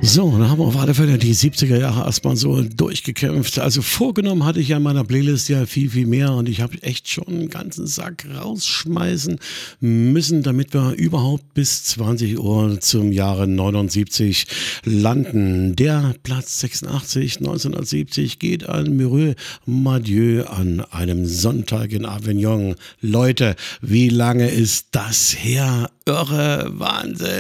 So, dann haben wir auf alle Fälle die 70er Jahre erstmal so durchgekämpft. Also vorgenommen hatte ich ja in meiner Playlist ja viel, viel mehr und ich habe echt schon einen ganzen Sack rausschmeißen müssen, damit wir überhaupt bis 20 Uhr zum Jahre 79 landen. Der Platz 86 1970 geht an Muriel Mathieu an einem Sonntag in Avignon. Leute, wie lange ist das her? Irre, Wahnsinn.